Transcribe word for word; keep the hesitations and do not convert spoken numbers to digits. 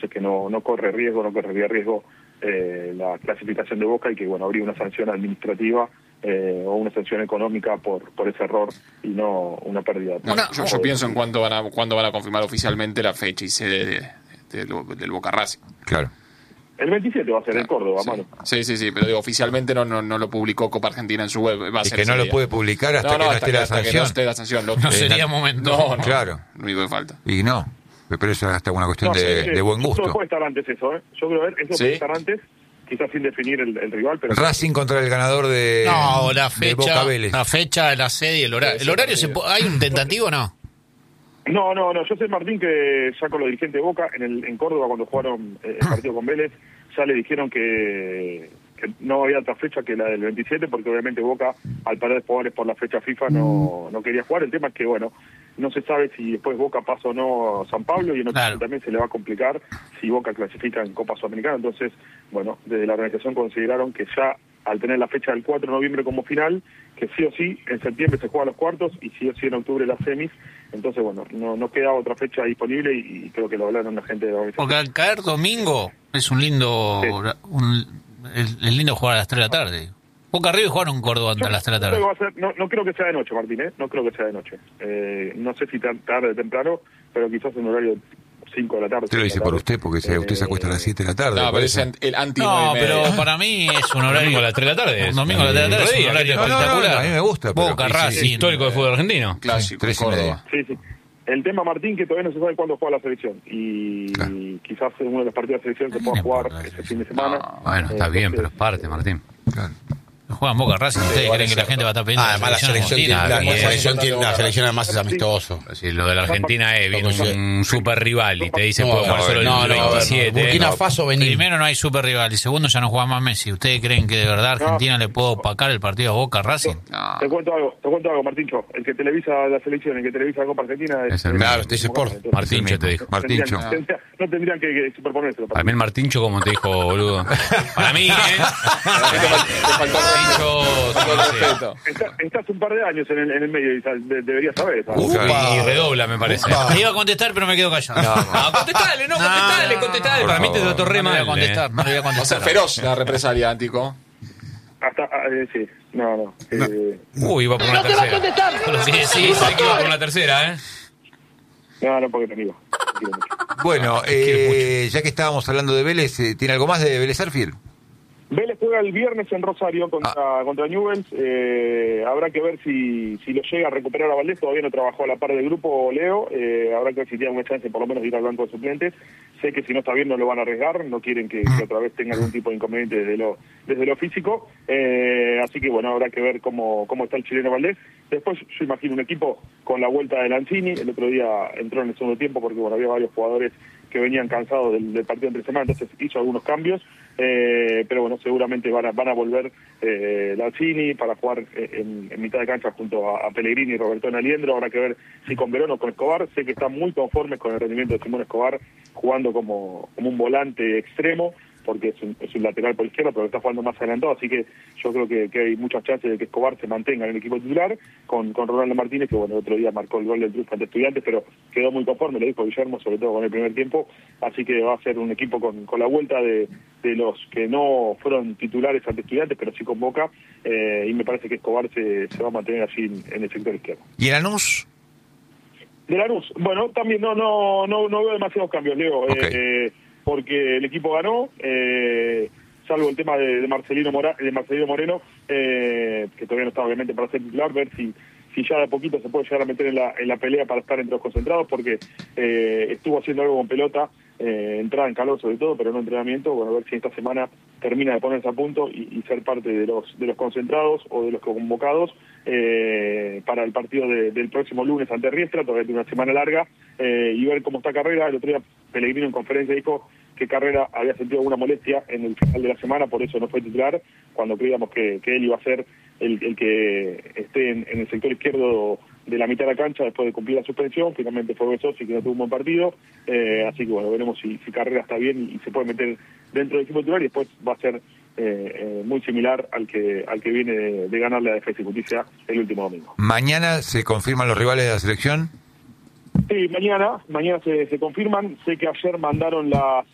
entonces que no, no corre riesgo, no correría riesgo eh, la clasificación de Boca y que, bueno, habría una sanción administrativa eh, o una sanción económica por por ese error y no una pérdida. No, yo, yo pienso en cuándo van a cuándo van a confirmar oficialmente la fecha y sede de, de, de, del Boca Racing. Claro. El veintisiete va a ser claro, en Córdoba, sí. mano. Sí, sí, sí, pero digo, oficialmente no, no no lo publicó Copa Argentina en su web. Va a y ser que no lo día. puede publicar hasta no, no, que no hasta esté que, la hasta sanción. Que no esté la sanción. Lo, no eh, sería no, momento. No, no, claro. Lo único que falta. Y no, pero eso es hasta una cuestión no, de, sí, de buen gusto. Yo creo que puede estar antes eso, ¿eh? Yo creo que eso ¿Sí? puede estar antes, quizás sin definir el, el rival, pero... Racing contra el ganador de, no, la de Boca fecha, Vélez. la fecha, la sede y el horario. ¿El horario se po- hay un tentativo o no? No, no, no. Yo sé, Martín, que ya con los dirigentes de Boca, en el en Córdoba, cuando jugaron eh, el partido con Vélez, ya le dijeron que, que no había otra fecha que la del veintisiete, porque obviamente Boca, al parar de jugadores por la fecha FIFA, no, no quería jugar. El tema es que, bueno, no se sabe si después Boca pasa o no a San Pablo, y en otro claro. también se le va a complicar si Boca clasifica en Copa Sudamericana. Entonces, bueno, desde la organización consideraron que ya, al tener la fecha del cuatro de noviembre como final, que sí o sí en septiembre se juegan los cuartos y sí o sí en octubre las semis. Entonces, bueno, no, no queda otra fecha disponible y, y creo que lo hablaron la gente de la organización. Porque al caer domingo es un lindo Sí. un, es, es lindo jugar a las tres de la tarde. Boca River jugaron en Córdoba Yo a las tres de la creo tarde. que va a ser- no, no creo que sea de noche, Martín, ¿eh? No creo que sea de noche. Eh, no sé si tan tarde o temprano, pero quizás en horario cinco de la tarde. Usted lo dice por usted, porque si Eh, usted se acuesta a las siete de la tarde. No, pero parece. es el anti No, nueve y media. pero para mí es un horario. Domingo a las tres de la tarde. Un domingo a las tres de la tarde es un horario No, no, no, espectacular. a mí me gusta, pero- Boca, sí, sí, Racing. Histórico del fútbol argentino. Clásico, tres y Córdoba. media. Sí, sí. El tema, Martín, que todavía no se sabe cuándo juega la selección. Y Claro. quizás en uno de los partidos de la selección se A mí pueda no jugar importa la ese selección. fin de semana. No, Bueno, está Eh, bien, entonces, pero es parte, Martín. Claro. Juegan Boca Racing. ¿Ustedes creen que la gente va a estar pidiendo? Ah, además la selección tiene, argentina? la, bien. la selección tiene, la selección además es amistoso. Si lo de la Argentina es, viene Como un, un super rival y te dice No, puede jugar no, solo el no, no, veintisiete. Burkina no. Faso, vení. Primero no hay super rival y segundo ya no juega más Messi. ¿Ustedes creen que de verdad Argentina le puede opacar el partido a Boca Racing? No. Te cuento algo, te cuento algo, Martíncho. El que televisa la selección, el que televisa la Copa Argentina es, Es el Claro, mismo. te dice Sport. Entonces, Martíncho te dijo. Martíncho. tendrían- tendrían- no tendrían que, que superponérselo. Para mí el Martíncho, como te dijo, boludo. Para mí, ¿eh? Martíncho, Con sí, sí. respeto. Está- estás un par de años en el, en el medio y sal- de- deberías saber. ¿sabes? Upa. Y redobla, me parece. Upa. Te iba a contestar, pero me quedo callado. No, contestale, no, contestale, contestale. Para mí te trató re no le voy a mal. contestar, eh. no le voy a Va a ser contestar. feroz la represalia, Antico. Hasta, ah, eh, sí, no, no. Eh, Uy, iba por una tercera. Sí, sí, Sí, sabés que iba por una tercera, ¿eh? no, no, porque te digo. Te quiero mucho. Bueno, eh, ya que estábamos hablando de Vélez, eh, ¿tiene algo más de Vélez Sarsfield? Vélez juega el viernes en Rosario contra, contra Newell's. Eh, habrá que ver si, si lo llega a recuperar a Valdés. Todavía no trabajó a la par del grupo Leo. Eh, habrá que ver si tiene una chance por lo menos de ir al banco de suplentes. Sé que si no está bien no lo van a arriesgar. No quieren que, que otra vez tenga algún tipo de inconveniente desde lo, desde lo físico. Eh, así que bueno, habrá que ver cómo, cómo está el chileno Valdés. Después yo imagino un equipo con la vuelta de Lanzini. El otro día entró en el segundo tiempo porque bueno había varios jugadores que venían cansados del, del partido entre semana, entonces hizo algunos cambios, eh, pero bueno, seguramente van a, van a volver eh, Lanzini para jugar eh, en, en mitad de cancha junto a, a Pellegrini y Roberto Aliendro. Habrá que ver si con Verón o con Escobar. Sé que están muy conformes con el rendimiento de Simón Escobar jugando como, como un volante extremo, porque es un, es un lateral por izquierda, pero está jugando más adelantado, así que yo creo que, que hay muchas chances de que Escobar se mantenga en el equipo titular, con, con Ronaldo Martínez, que bueno, el otro día marcó el gol del triunfo ante Estudiantes, pero quedó muy conforme, lo dijo Guillermo, sobre todo con el primer tiempo, así que va a ser un equipo con, con la vuelta de, de los que no fueron titulares ante Estudiantes, pero sí con Boca, eh, y me parece que Escobar se, se va a mantener así en, en el sector izquierdo. ¿Y en Lanús? De Lanús, bueno, también no no no no veo demasiados cambios, Leo, Ok. eh, porque el equipo ganó, eh, salvo el tema de, de Marcelino Mora, de Marcelino Moreno, eh, que todavía no está obviamente para ser titular, ver si si ya de a poquito se puede llegar a meter en la en la pelea para estar entre los concentrados, porque eh, estuvo haciendo algo con pelota, eh, entrada en calor sobre todo, pero no entrenamiento. Bueno, a ver si esta semana termina de ponerse a punto y, y ser parte de los de los concentrados o de los convocados eh, para el partido de, del próximo lunes ante Riestra. Todavía tiene una semana larga, eh, y ver cómo está Carrera. El otro día Pellegrino en conferencia dijo que Carrera había sentido alguna molestia en el final de la semana, por eso no fue titular, cuando creíamos que, que él iba a ser el, el que esté en, en el sector izquierdo de la mitad de la cancha después de cumplir la suspensión. Finalmente fue Besos y que no tuvo un buen partido, eh, así que bueno, veremos si, si Carrera está bien y se puede meter dentro del equipo titular, y después va a ser eh, eh, muy similar al que al que viene de, de ganarle a Defensa y Justicia el último domingo. ¿Mañana se confirman los rivales de la selección? Sí, mañana, mañana se, se confirman. Sé que ayer mandaron las